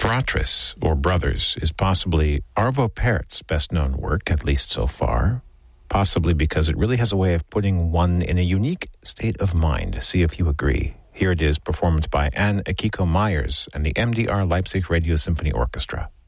Fratris, or Brothers, is possibly Arvo Pärt's best-known work, at least so far, possibly because it really has a way of putting one in a unique state of mind. See if you agree. Here it is, performed by Anne Akiko Myers and the MDR Leipzig Radio Symphony Orchestra.